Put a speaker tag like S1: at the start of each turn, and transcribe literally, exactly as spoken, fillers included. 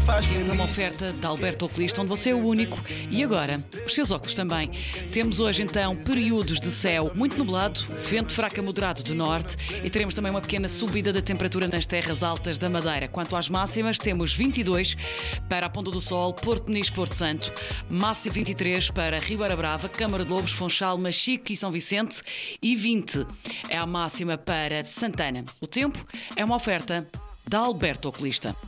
S1: faz
S2: É
S1: feliz.
S2: uma oferta da Alberto Oculista, onde você é o único. E agora, os seus óculos também. Temos hoje então períodos de céu muito nublado, vento fraco a moderado do norte e teremos também uma pequena subida da temperatura nas terras altas da Madeira. Quanto às máximas, temos vinte e dois para a Ponta do Sol, Porto Muniz, Porto Santo, máximo vinte e três para Ribeira Brava, Câmara de Lobos, Funchal, Machico e São Vicente e vinte é a máxima para Santana. O tempo é uma oferta da Alberto Oculista.